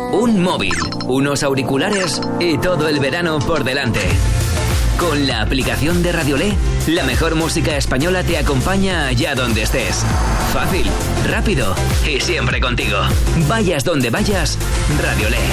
un móvil, unos auriculares y todo el verano por delante. Con la aplicación de Radiolé, la mejor música española te acompaña allá donde estés. Fácil, rápido y siempre contigo. Vayas donde vayas, Radiolé.